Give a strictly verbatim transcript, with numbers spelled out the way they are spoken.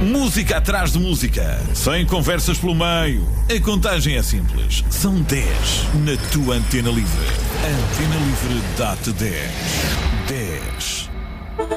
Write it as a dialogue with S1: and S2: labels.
S1: Música atrás de música, sem conversas pelo meio. A contagem é simples. São dez na tua Antena Livre. Antena Livre dá-te dez. dez.